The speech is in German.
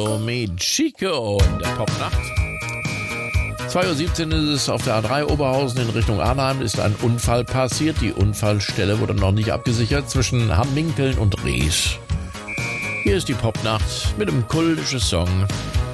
Chico mit Chico in der Popnacht. 2:17 Uhr ist es auf der A3 Oberhausen in Richtung Arnhem, ist ein Unfall passiert. Die Unfallstelle wurde noch nicht abgesichert zwischen Hamminkeln und Ries. Hier ist die Popnacht mit einem kultischen Song